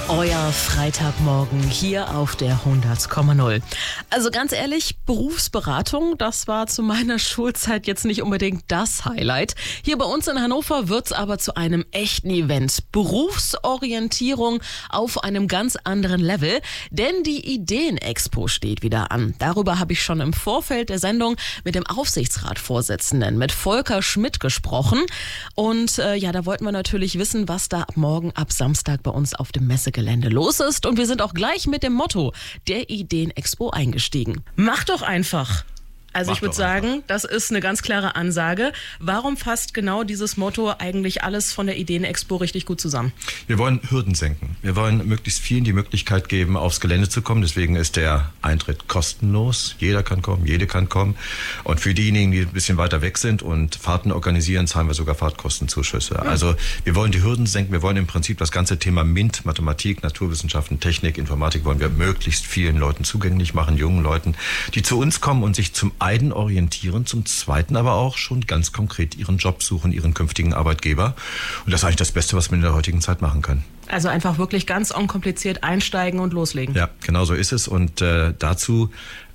Euer Freitagmorgen hier auf der 100,0. Also ganz ehrlich, Berufsberatung, das war zu meiner Schulzeit jetzt nicht unbedingt das Highlight. Hier bei uns in Hannover wird's aber zu einem echten Event. Berufsorientierung auf einem ganz anderen Level, denn die Ideen-Expo steht wieder an. Darüber habe ich schon im Vorfeld der Sendung mit dem Aufsichtsratsvorsitzenden, mit Volker Schmidt gesprochen. Und da wollten wir natürlich wissen, was da ab morgen, ab Samstag bei uns auf dem Messegelände los ist. Und wir sind auch gleich mit dem Motto der Ideen-Expo eingestiegen. Mach doch einfach! Also ich würde sagen, das ist eine ganz klare Ansage. Warum fasst genau dieses Motto eigentlich alles von der Ideen-Expo richtig gut zusammen? Wir wollen Hürden senken. Wir wollen möglichst vielen die Möglichkeit geben, aufs Gelände zu kommen. Deswegen ist der Eintritt kostenlos. Jeder kann kommen, jede kann kommen. Und für diejenigen, die ein bisschen weiter weg sind und Fahrten organisieren, zahlen wir sogar Fahrtkostenzuschüsse. Also wir wollen die Hürden senken. Wir wollen im Prinzip das ganze Thema MINT, Mathematik, Naturwissenschaften, Technik, Informatik, wollen wir möglichst vielen Leuten zugänglich machen, jungen Leuten, die zu uns kommen und sich zum einen orientieren, zum zweiten aber auch schon ganz konkret ihren Job suchen, ihren künftigen Arbeitgeber. Und das ist eigentlich das Beste, was wir in der heutigen Zeit machen können. Also einfach wirklich ganz unkompliziert einsteigen und loslegen. Ja, genau so ist es. Und dazu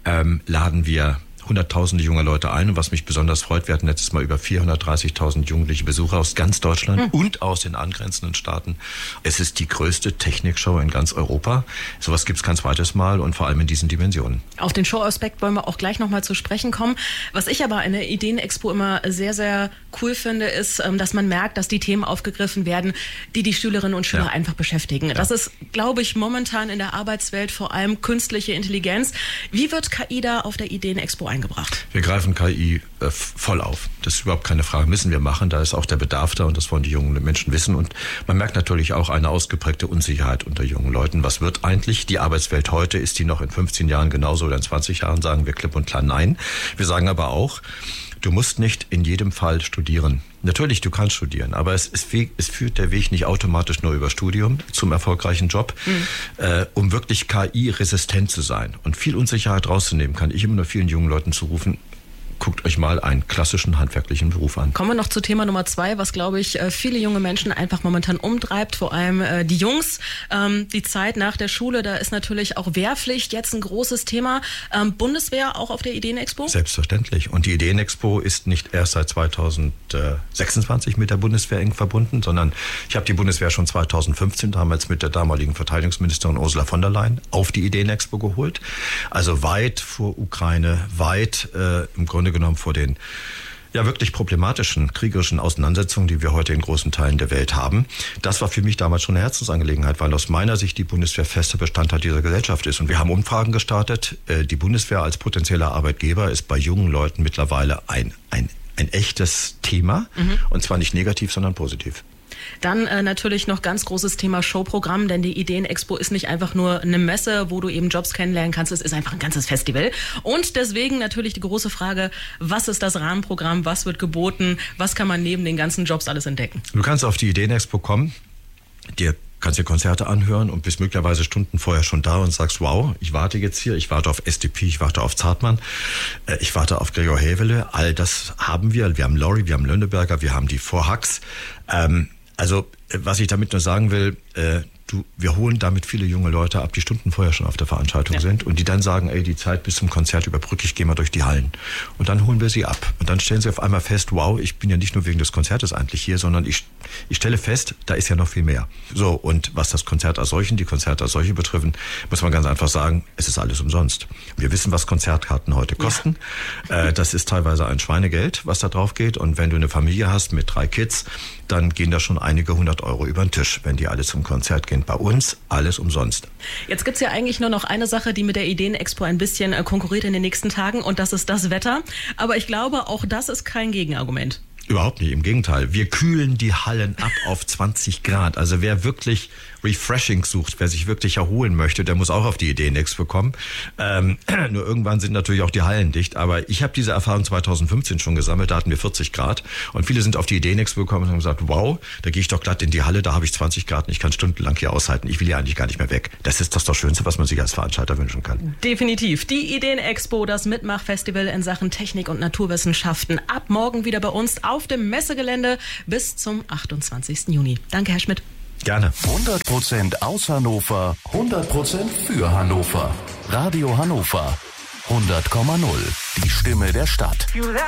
laden wir Hunderttausende junge Leute ein. Und was mich besonders freut, wir hatten letztes Mal über 430.000 jugendliche Besucher aus ganz Deutschland und aus den angrenzenden Staaten. Es ist die größte Technikshow in ganz Europa. Sowas gibt es kein zweites Mal und vor allem in diesen Dimensionen. Auf den Showaspekt wollen wir auch gleich nochmal zu sprechen kommen. Was ich aber in der Ideen-Expo immer sehr, sehr cool finde, ist, dass man merkt, dass die Themen aufgegriffen werden, die die Schülerinnen und Schüler einfach beschäftigen. Das ist, glaube ich, momentan in der Arbeitswelt vor allem künstliche Intelligenz. Wie wird KI da auf der Ideen-Expo eingebracht? Wir greifen KI voll auf. Das ist überhaupt keine Frage, müssen wir machen. Da ist auch der Bedarf da und das wollen die jungen Menschen wissen. Und man merkt natürlich auch eine ausgeprägte Unsicherheit unter jungen Leuten. Was wird eigentlich die Arbeitswelt heute? Ist die noch in 15 Jahren genauso oder in 20 Jahren? Sagen wir klipp und klar nein. Wir sagen aber auch, du musst nicht in jedem Fall studieren. Natürlich, du kannst studieren, aber es führt der Weg nicht automatisch nur über Studium zum erfolgreichen Job. Um wirklich KI-resistent zu sein und viel Unsicherheit rauszunehmen, kann ich immer nur vielen jungen Leuten zurufen, guckt euch mal einen klassischen handwerklichen Beruf an. Kommen wir noch zu Thema Nummer 2, was, glaube ich, viele junge Menschen einfach momentan umtreibt, vor allem die Jungs. Die Zeit nach der Schule, da ist natürlich auch Wehrpflicht jetzt ein großes Thema. Bundeswehr auch auf der Ideen-Expo? Selbstverständlich. Und die Ideen-Expo ist nicht erst seit 2026 mit der Bundeswehr eng verbunden, sondern ich habe die Bundeswehr schon 2015 damals mit der damaligen Verteidigungsministerin Ursula von der Leyen auf die Ideen-Expo geholt. Also weit vor Ukraine, weit im Grunde genommen vor den wirklich problematischen kriegerischen Auseinandersetzungen, die wir heute in großen Teilen der Welt haben. Das war für mich damals schon eine Herzensangelegenheit, weil aus meiner Sicht die Bundeswehr fester Bestandteil dieser Gesellschaft ist. Und wir haben Umfragen gestartet. Die Bundeswehr als potenzieller Arbeitgeber ist bei jungen Leuten mittlerweile ein echtes Thema. Und zwar nicht negativ, sondern positiv. Dann natürlich noch ganz großes Thema Showprogramm, denn die Ideen-Expo ist nicht einfach nur eine Messe, wo du eben Jobs kennenlernen kannst, es ist einfach ein ganzes Festival. Und deswegen natürlich die große Frage, was ist das Rahmenprogramm, was wird geboten, was kann man neben den ganzen Jobs alles entdecken? Du kannst auf die Ideen-Expo kommen, kannst dir Konzerte anhören und bist möglicherweise Stunden vorher schon da und sagst, wow, ich warte jetzt hier, ich warte auf SDP, ich warte auf Zartmann, ich warte auf Gregor Hävele, all das haben wir. Wir haben Lori, wir haben Lönneberger, wir haben die Vorhacks. Also, was ich damit nur sagen will, wir holen damit viele junge Leute ab, die Stunden vorher schon auf der Veranstaltung sind und die dann sagen, ey, die Zeit bis zum Konzert überbrücke ich, geh mal durch die Hallen. Und dann holen wir sie ab. Und dann stellen sie auf einmal fest, wow, ich bin ja nicht nur wegen des Konzertes eigentlich hier, sondern ich stelle fest, da ist ja noch viel mehr. So, und was das Konzert als solchen, die Konzerte als solche betreffen, muss man ganz einfach sagen, es ist alles umsonst. Wir wissen, was Konzertkarten heute kosten. Das ist teilweise ein Schweinegeld, was da drauf geht. Und wenn du eine Familie hast mit 3 Kids, dann gehen da schon einige 100 Euro über den Tisch, wenn die alle zum Konzert gehen. Bei uns alles umsonst. Jetzt gibt's ja eigentlich nur noch eine Sache, die mit der Ideen-Expo ein bisschen konkurriert in den nächsten Tagen und das ist das Wetter. Aber ich glaube, auch das ist kein Gegenargument. Überhaupt nicht, im Gegenteil. Wir kühlen die Hallen ab auf 20 Grad. Also wer wirklich Refreshing sucht, wer sich wirklich erholen möchte, der muss auch auf die Ideen-Expo kommen. Nur irgendwann sind natürlich auch die Hallen dicht. Aber ich habe diese Erfahrung 2015 schon gesammelt, da hatten wir 40 Grad. Und viele sind auf die Ideen-Expo gekommen und haben gesagt, wow, da gehe ich doch glatt in die Halle, da habe ich 20 Grad und ich kann stundenlang hier aushalten. Ich will ja eigentlich gar nicht mehr weg. Das ist das Schönste, was man sich als Veranstalter wünschen kann. Definitiv. Die Ideen-Expo, das Mitmachfestival in Sachen Technik und Naturwissenschaften. Ab morgen wieder bei uns auf dem Messegelände bis zum 28. Juni. Danke, Herr Schmidt. Gerne. 100% aus Hannover, 100% für Hannover. Radio Hannover 100,0. Die Stimme der Stadt.